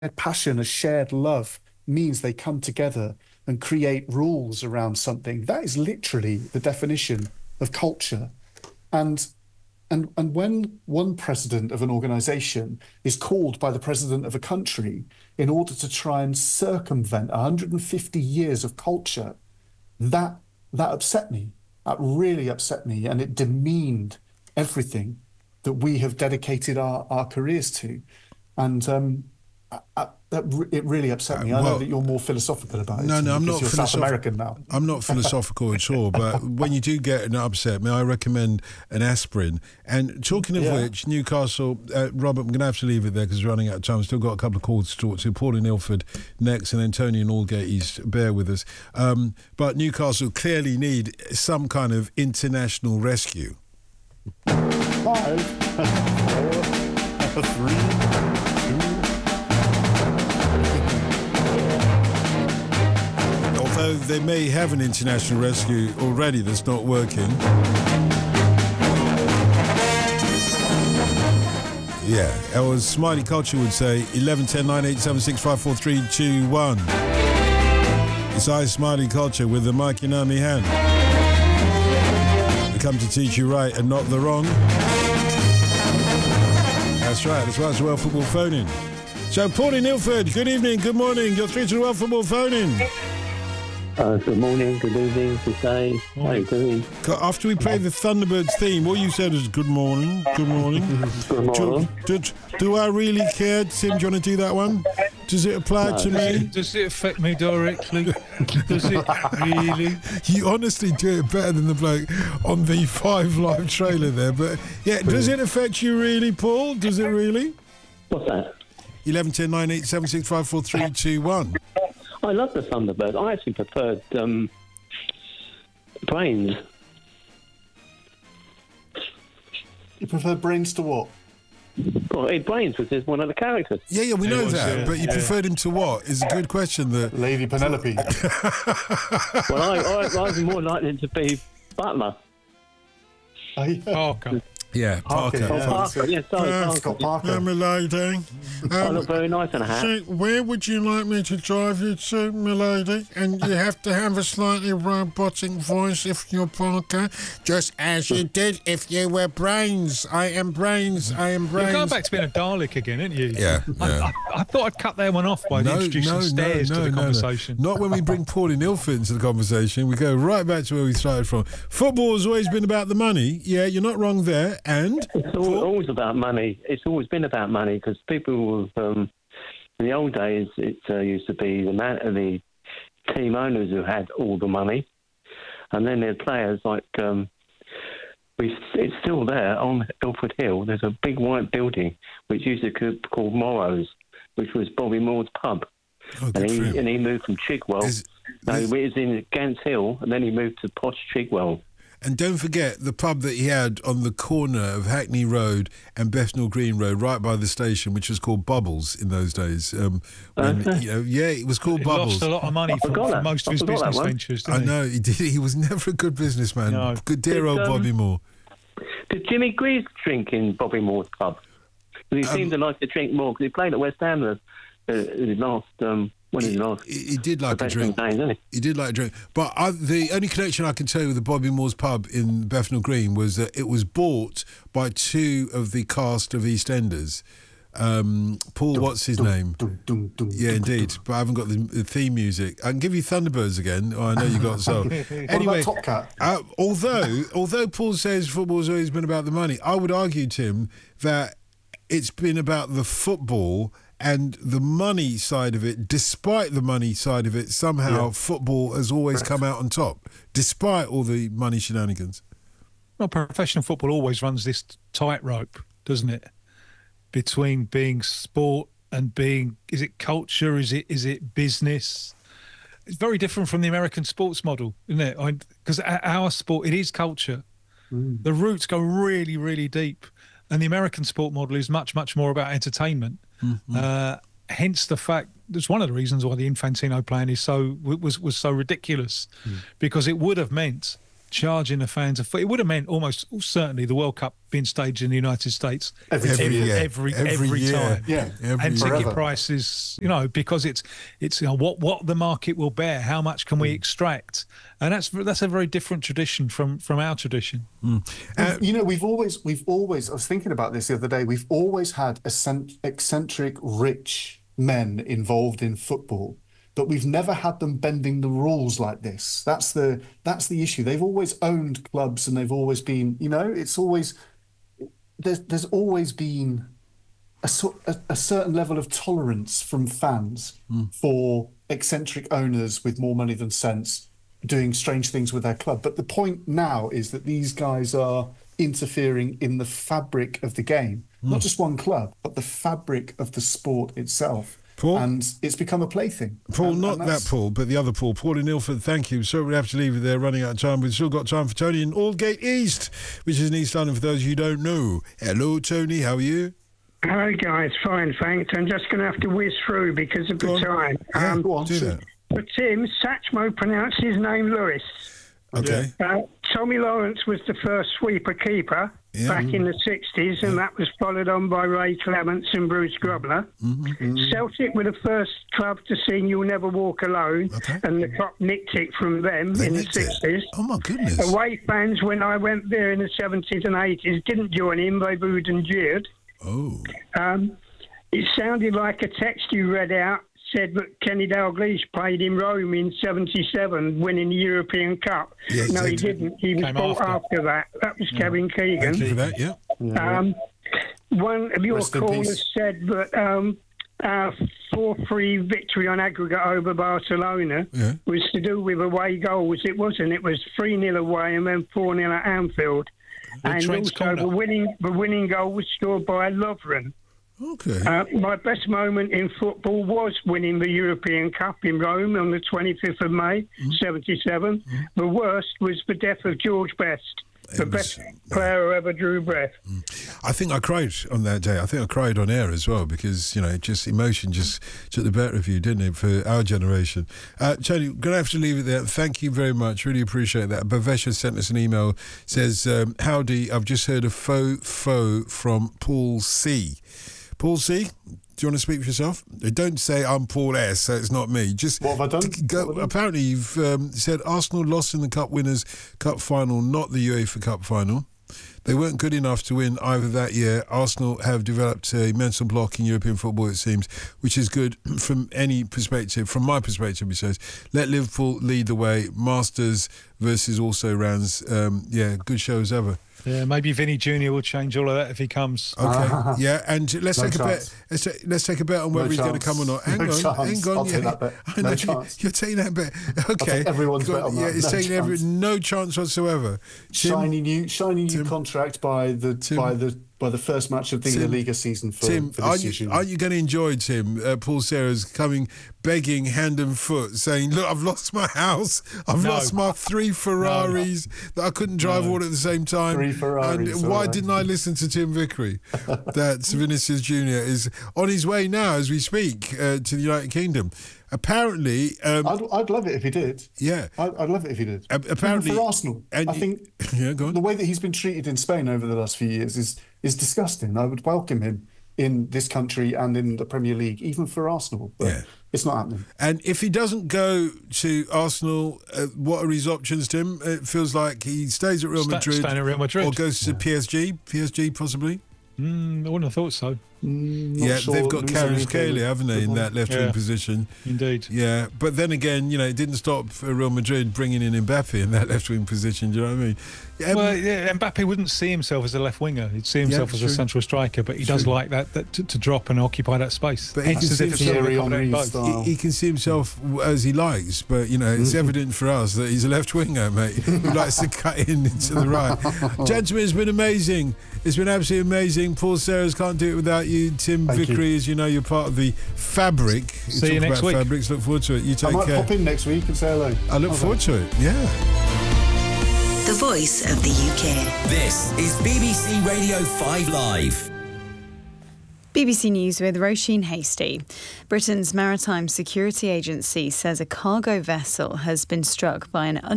passion, a shared love means they come together and create rules around something. That is literally the definition of culture. And and when one president of an organization is called by the president of a country in order to try and circumvent 150 years of culture, that that upset me. That really upset me, and it demeaned everything that we have dedicated our careers to. And it really upset me. I know Well, that you're more philosophical about it, no, Tim, no, I'm because not you're South philosophical. American now. I'm not philosophical at all. But when you do get an upset, may I recommend an aspirin? And talking of Yeah. which, Newcastle, Robert, I'm going to have to leave it there because we're running out of time. I've still got a couple of calls to talk to. Paul in Ilford next, and then Tony and Aldgate East. Bear with us. But Newcastle clearly need some kind of international rescue. Five, four, three, two. Although they may have an international rescue already that's not working. Yeah, as Smiley Culture would say, 11 10 9 8 7 6 5 4 3 2 1. It's I, Smiley Culture, with the mic in my hand. We come to teach you right and not the wrong. That's right, it's World Football Phone-In. So, Paul in Ilford, good evening, good morning. You're through to the World Football Phone-In. Good morning, good evening, good day. How are you doing? After we played the Thunderbirds theme, all you said was good morning, good morning. Good morning. Do I really care? Tim, do you want to do that one? Does it apply to me? Does it affect me directly? Does it really? You honestly do it better than the bloke on the 5 Live trailer there. But yeah, does it affect you really, Paul? Does it really? What's that? 11 10 9 8 7 6 5 4 3 2 1. I love the Thunderbird. I actually preferred Brains. You prefer brains to what? Well, Brains was just one of the characters. Yeah, we know was, that. yeah, But you yeah. preferred him to what? Is a good question. Lady Penelope. Well, I was more likely to be Butler. Oh, yeah. Parker. Yeah, Parker. Yeah. Oh, Parker. Yeah, sorry, Scott Parker. Parker. Milady. I look very nice in a hat. So, where would you like me to drive you to, milady? And you have to have a slightly robotic voice if you're Parker, just as you did if you were Brains. I am Brains. I am Brains. You're going back to being a Dalek again, aren't you? Yeah, yeah. I thought I'd cut that one off by introducing stairs to the conversation. Not when we bring Paul in Ilford into the conversation. We go right back to where we started from. Football has always been about the money. Yeah, you're not wrong there. And It's always about money. It's always been about money because people in the old days, it used to be the team owners who had all the money, and then there are players like it's still there on Ilford Hill. There's a big white building which used to be called Morrow's, which was Bobby Moore's pub, and he moved from Chigwell. He was in Gants Hill, and then he moved to posh Chigwell. And don't forget the pub that he had on the corner of Hackney Road and Bethnal Green Road, right by the station, which was called Bubbles in those days. It was called He Bubbles. lost a lot of money from most of his business ventures, I didn't he? know he did. He was never a good businessman. No. Good, dear old Bobby Moore. Did Jimmy Greaves drink in Bobby Moore's pub? 'Cause he seemed to like to drink more because he played at West Ham in his last. He did like a professional drink. days, didn't he? He did like a drink. But the only connection I can tell you with the Bobby Moore's pub in Bethnal Green was that it was bought by 2 of the cast of EastEnders. Paul, what's his name? Yeah, indeed. But I haven't got the theme music. I can give you Thunderbirds again. Oh, I know you got so. Anyway, Top Cat? although Paul says football's always been about the money, I would argue, Tim, that it's been about the football and the money side of it. Despite the money side of it, somehow football has always come out on top, despite all the money shenanigans. Well, professional football always runs this tightrope, doesn't it? Between being sport and being, is it culture? Is it business? It's very different from the American sports model, isn't it? Because our sport, it is culture. The roots go really, really deep. And the American sport model is much, much more about entertainment. Hence the fact, that's one of the reasons why the Infantino plan was so ridiculous, because it would have meant charging the fans a foot. It would have meant almost certainly the World Cup being staged in the United States every year. Every year. time. Yeah, and ticket prices, because it's what the market will bear, how much can we extract, and that's a very different tradition from our tradition. We've always. I was thinking about this the other day. We've always had eccentric, rich men involved in football. But we've never had them bending the rules like this. That's the issue. They've always owned clubs, and they've always been, it's always there's always been a certain level of tolerance from fans for eccentric owners with more money than sense doing strange things with their club. But the point now is that these guys are interfering in the fabric of the game, not just one club, but the fabric of the sport itself. Paul? And it's become a plaything. Paul, not that Paul, but the other Paul. Paul in Ilford, thank you. So we have to leave it there, running out of time. We've still got time for Tony in Aldgate East, which is in East London for those of you who don't know. Hello, Tony, how are you? Hi, guys. Fine, thanks. I'm just going to have to whiz through because of the time. Yeah, go on, do that. For Tim, Satchmo pronounced his name Lewis. Okay. Tommy Lawrence was the first sweeper keeper back in the 60s, and that was followed on by Ray Clements and Bruce Grubler. Celtic were the first club to sing You'll Never Walk Alone, and the Kop nicked it from them in the 60s. Oh, my goodness. Away fans, when I went there in the 70s and 80s, didn't join in. They booed and jeered. Oh. It sounded like a text you read out said that Kenny Dalglish played in Rome in 77, winning the European Cup. Yeah, no, he didn't. He was bought after that. That was Kevin Keegan. Thank you for that, yeah. One of your callers said that 4-3 victory on aggregate over Barcelona was to do with away goals. It wasn't. It was 3-0 away and then 4-0 at Anfield. And also the winning goal was scored by Lovren. Okay. My best moment in football was winning the European Cup in Rome on the 25th of May, 77. The worst was the death of George Best, the best player who ever drew breath. I think I cried on that day. I think I cried on air as well because, just emotion just took the better of you, didn't it, for our generation. Tony, going to have to leave it there. Thank you very much. Really appreciate that. Bhavesh has sent us an email. Says, howdy, I've just heard a faux from Paul C. Paul C., do you want to speak for yourself? Don't say I'm Paul S., so it's not me. Just what have I done? Apparently, you've said Arsenal lost in the Cup Winners' Cup final, not the UEFA Cup final. They weren't good enough to win either that year. Arsenal have developed a mental block in European football, it seems, which is good from any perspective. From my perspective, he says, let Liverpool lead the way. Masters versus also Rans. Good show as ever. Yeah, maybe Vinny Jr. will change all of that if he comes. Okay, yeah, and let's take a bet. Let's take a bet on whether he's going to come or not. Hang on. I'll take that bet. No chance. You're taking that bet. Okay, everyone's bet on that. Yeah, it's taking no chance whatsoever. Shiny new contract by the first match of the La Liga season for this season. Aren't you going to enjoy, Tim, Paul Serra's coming, begging hand and foot, saying, look, I've lost my house. I've lost my 3 Ferraris that I couldn't drive all at the same time. 3 Ferraris. And why didn't I listen to Tim Vickery? That Vinicius Jr. is on his way now as we speak to the United Kingdom. Apparently... I'd love it if he did. Yeah. I'd love it if he did. Apparently... Even for Arsenal. I think go on. The way that he's been treated in Spain over the last few years is disgusting. I would welcome him in this country and in the Premier League, even for Arsenal. But it's not happening. And if he doesn't go to Arsenal, what are his options, Tim? It feels like he stays at Real Madrid. Staying at Real Madrid. Or goes to PSG. PSG, possibly. I wouldn't have thought so. Sure. They've got Kvaratskhelia, haven't they, in that left-wing position? Indeed. Yeah, but then again, it didn't stop Real Madrid bringing in Mbappe in that left-wing position. Do you know what I mean? Mbappe wouldn't see himself as a left winger. He'd see himself as a central striker, but he does like that to drop and occupy that space. But he can see himself as he likes, but it's evident for us that he's a left winger, mate, who likes to cut into the right. Gentlemen, it's been amazing. It's been absolutely amazing. Paul Serras, can't do it without you. Tim Vickery, as you know, you're part of the fabric. See you next week. Fabrics. Look forward to it. You take care. I might pop in next week and say hello. I look forward to it. Yeah. The voice of the UK. This is BBC Radio 5 Live. BBC News with Roisin Hasty. Britain's Maritime Security Agency says a cargo vessel has been struck by an